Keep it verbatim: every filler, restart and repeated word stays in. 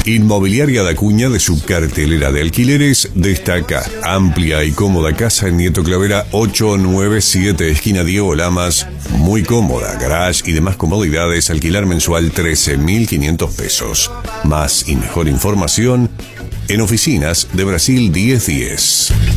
Inmobiliaria da Cuña, de su cartelera de alquileres, destaca amplia y cómoda casa en Nieto Clavera ocho nueve siete, esquina Diego Lamas. Muy cómoda, garage y demás comodidades. Alquilar mensual trece mil quinientos pesos. Más y mejor información en Oficinas de Brasil diez diez.